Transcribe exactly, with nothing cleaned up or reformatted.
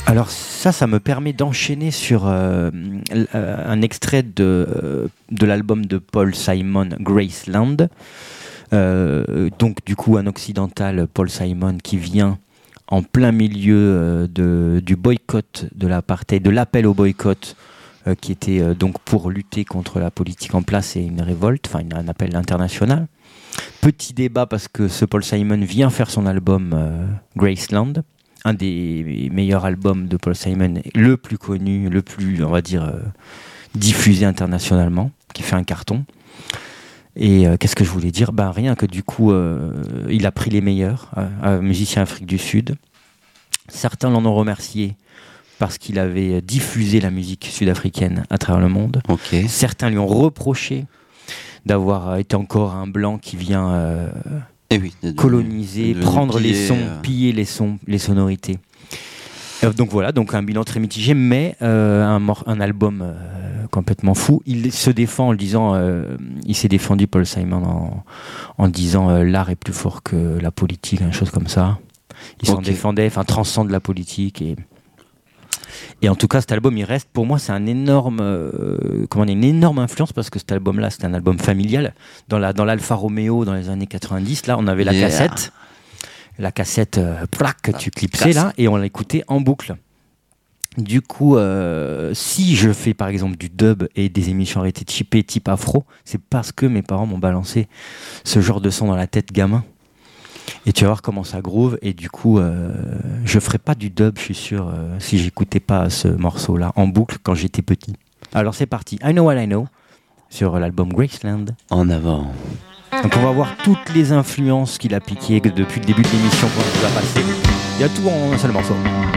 Alors ça, ça me permet d'enchaîner sur euh, un extrait de, de l'album de Paul Simon, Graceland. Euh, donc du coup, un occidental, Paul Simon, qui vient en plein milieu de, du boycott de l'apartheid, de l'appel au boycott, euh, qui était euh, donc pour lutter contre la politique en place et une révolte, enfin un appel international. Petit débat parce que ce Paul Simon vient faire son album euh, Graceland, un des meilleurs albums de Paul Simon, le plus connu, le plus, on va dire, euh, diffusé internationalement, qui fait un carton. Et euh, qu'est-ce que je voulais dire ? Ben rien que du coup, euh, il a pris les meilleurs euh, euh, musiciens Afrique du Sud. Certains l'en ont remercié parce qu'il avait diffusé la musique sud-africaine à travers le monde. Okay. Certains lui ont reproché d'avoir été encore un blanc qui vient euh, eh oui, de, coloniser, de, de prendre piller, les sons, euh... piller les sons, les sonorités. Euh, donc voilà, donc un bilan très mitigé, mais euh, un, mor- un album euh, complètement fou. Il se défend en disant, euh, il s'est défendu Paul Simon en, en disant euh, l'art est plus fort que la politique, une chose comme ça. Il s'en okay. défendait, enfin transcende la politique et Et en tout cas, cet album, il reste, pour moi, c'est un énorme, euh, comment dire, une énorme influence parce que cet album-là, c'était un album familial. Dans la, dans l'Alfa Romeo, dans les années quatre-vingt-dix, là, on avait la yeah. cassette, la cassette, euh, plaque, que tu clipsais là, et on l'écoutait en boucle. Du coup, euh, si je fais par exemple du dub et des émissions arrêtées cheapées type afro, c'est parce que mes parents m'ont balancé ce genre de son dans la tête gamin. Et tu vas voir comment ça groove. Et du coup, euh, je ferais pas du dub, je suis sûr, euh, si j'écoutais pas ce morceau-là en boucle quand j'étais petit. Alors c'est parti. I Know What I Know sur l'album Graceland. En avant. Donc on va voir toutes les influences qu'il a piquées depuis le début de l'émission qu'on nous a passé. Il y a tout en un seul morceau.